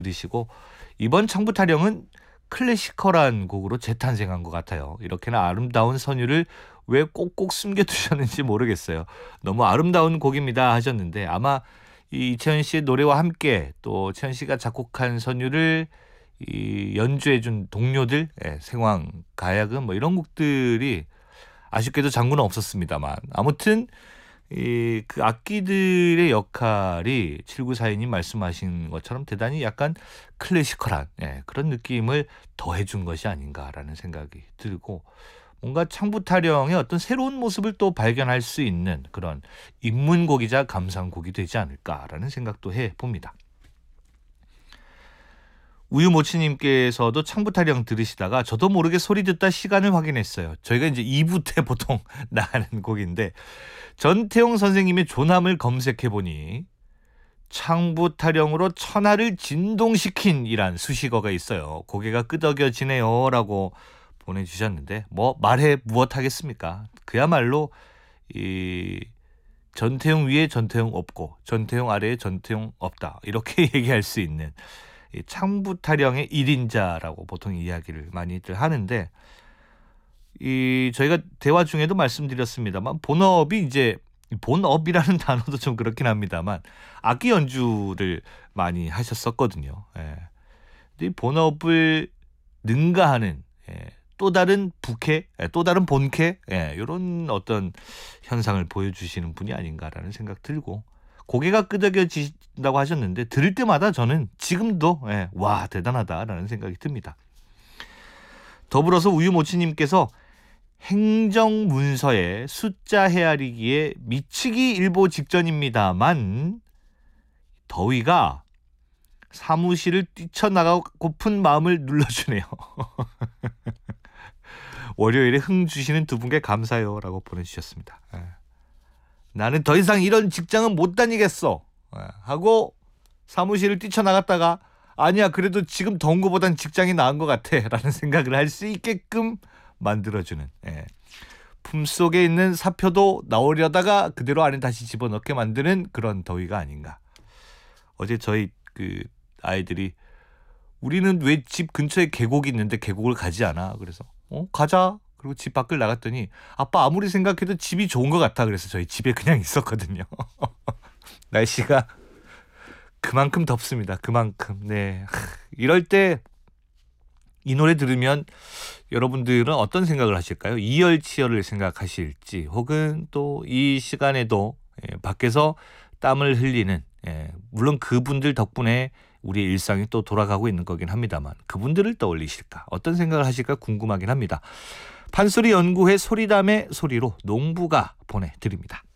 들으시고 이번 청부 타령은 클래시컬한 곡으로 재탄생한 것 같아요. 이렇게나 아름다운 선율을 왜 꼭꼭 숨겨두셨는지 모르겠어요. 너무 아름다운 곡입니다 하셨는데 아마 이 이채연 씨의 노래와 함께 또 채연 씨가 작곡한 선율을 이 연주해준 동료들, 생황, 가야금 뭐 이런 곡들이 아쉽게도 장구는 없었습니다만 아무튼 그 악기들의 역할이 7942님 말씀하신 것처럼 대단히 약간 클래시컬한 그런 느낌을 더해준 것이 아닌가라는 생각이 들고 뭔가 창부타령의 어떤 새로운 모습을 또 발견할 수 있는 그런 입문곡이자 감상곡이 되지 않을까라는 생각도 해봅니다. 우유모치님께서도 창부타령 들으시다가 저도 모르게 소리 듣다 시간을 확인했어요. 저희가 이제 2부 때 보통 나가는 곡인데 전태용 선생님의 존함을 검색해보니 창부타령으로 천하를 진동시킨 이란 수식어가 있어요. 고개가 끄덕여지네요 라고 보내주셨는데 뭐 말해 무엇하겠습니까? 그야말로 이 전태용 위에 전태용 없고 전태용 아래에 전태용 없다 이렇게 얘기할 수 있는 창부타령의 1인자라고 보통 이야기를 많이들 하는데 저희가 대화 중에도 말씀드렸습니다만 본업이 이제 본업이라는 단어도 좀 그렇긴 합니다만 악기 연주를 많이 하셨었거든요. 근데 이 본업을 능가하는 또 다른 부캐, 또 다른 본캐 이런 어떤 현상을 보여주시는 분이 아닌가라는 생각 들고 고개가 끄덕여진다고 하셨는데 들을 때마다 저는 지금도 와 대단하다라는 생각이 듭니다. 더불어서 우유모치님께서 행정문서에 숫자 헤아리기에 미치기 일보 직전입니다만 더위가 사무실을 뛰쳐나가고픈 마음을 눌러주네요. 월요일에 흥 주시는 두 분께 감사해요 라고 보내주셨습니다. 나는 더 이상 이런 직장은 못 다니겠어 하고 사무실을 뛰쳐나갔다가 아니야 그래도 지금 더운 거보단 직장이 나은 것 같아 라는 생각을 할 수 있게끔 만들어주는 품속에 있는 사표도 나오려다가 그대로 안에 다시 집어넣게 만드는 그런 더위가 아닌가. 어제 저희 그 아이들이 우리는 왜 집 근처에 계곡이 있는데 계곡을 가지 않아? 그래서 가자. 그리고 집 밖을 나갔더니 아빠 아무리 생각해도 집이 좋은 것 같아. 그래서 저희 집에 그냥 있었거든요. 날씨가 그만큼 덥습니다. 그만큼. 네. 이럴 때 이 노래 들으면 여러분들은 어떤 생각을 하실까요? 이열치열을 생각하실지 혹은 또 이 시간에도 밖에서 땀을 흘리는 물론 그분들 덕분에 우리의 일상이 또 돌아가고 있는 거긴 합니다만 그분들을 떠올리실까? 어떤 생각을 하실까 궁금하긴 합니다. 판소리 연구회 소리담의 소리로 농부가 보내드립니다.